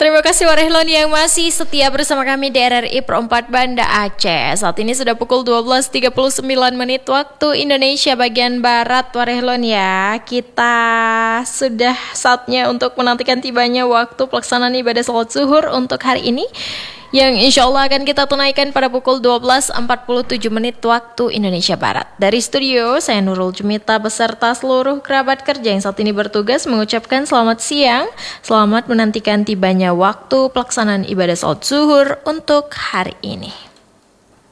Terima kasih Warehlon yang masih setia bersama kami di RRI Pro 4 Banda Aceh. Saat ini sudah pukul 12.39 menit waktu Indonesia bagian Barat, Warehlon ya. Kita sudah saatnya untuk menantikan tibanya waktu pelaksanaan ibadah salat zuhur untuk hari ini, yang insya Allah akan kita tunaikan pada pukul 12.47 menit waktu Indonesia Barat. Dari studio, saya Nurul Jumita beserta seluruh kerabat kerja yang saat ini bertugas mengucapkan selamat siang, selamat menantikan tibanya waktu pelaksanaan ibadah salat zuhur untuk hari ini.